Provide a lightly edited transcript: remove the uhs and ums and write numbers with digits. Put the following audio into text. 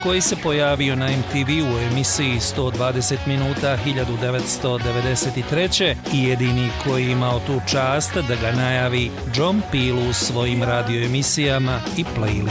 koji se pojavio na MTV u emisiji 120 minuta 1993. i jedini koji je imao tu čast da ga najavi John Peel u svojim radioemisijama i playlistima.